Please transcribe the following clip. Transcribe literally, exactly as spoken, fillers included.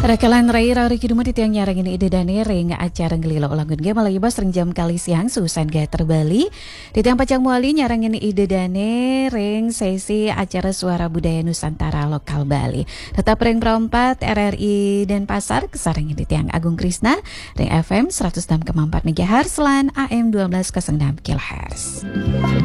Rakalan rai rari kiduma di tiang nyarang ini ide dane ring acara ngelilo ulangun game malai bas ring jam kali siang susan gaya terbali di tiang pacang muali nyarang ini ide dane ring sesi acara suara budaya Nusantara lokal Bali tetap ring perempat R R I Denpasar kesarang di tiang Agung Krisna ring F M seratus enam koma empat megahertz lan A M dua belas kosong enam kilohertz.